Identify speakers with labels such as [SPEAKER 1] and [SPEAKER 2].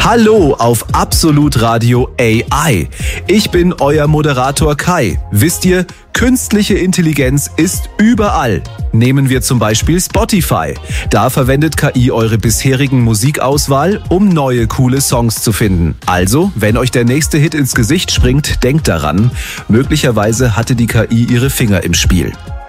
[SPEAKER 1] Hallo auf Absolut Radio AI. Ich bin euer Moderator Kai. Wisst ihr, künstliche Intelligenz ist überall. Nehmen wir zum Beispiel Spotify. Da verwendet KI eure bisherigen Musikauswahl, um neue coole Songs zu finden. Also, wenn euch der nächste Hit ins Gesicht springt, denkt daran, möglicherweise hatte die KI ihre Finger im Spiel.